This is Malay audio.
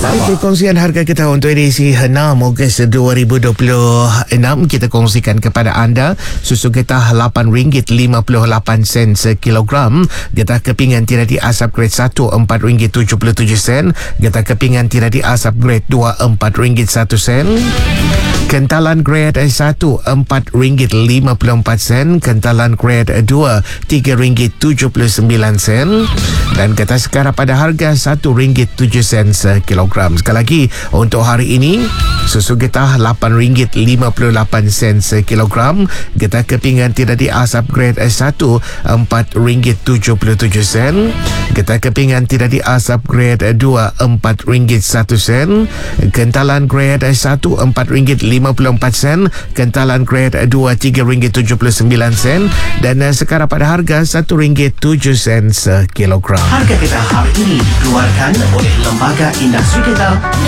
Baik, perkongsian harga kita untuk edisi 6 Ogos 2026 kita kongsikan kepada anda susu getah RM8.58 sekilogram, getah kepingan tidak diasap grade 1 RM4.77, getah kepingan tidak diasap grade 2 RM4.01, kentalan grade 1 RM4.54, kentalan grade 2 RM3.79, dan getah sekarang pada harga RM1.07 sekilogram. Sekali lagi, untuk hari ini susu getah RM8.58 sekilogram, getah kepingan tidak diasap grade 1 RM4.77, getah kepingan tidak diasap grade 2 RM4.01, kentalan grade 1 RM4.54, kentalan grade 2 RM3.79, dan sekarang pada harga RM1.07 sekilogram. Harga getah hari ini dikeluarkan oleh Lembaga Industri Getah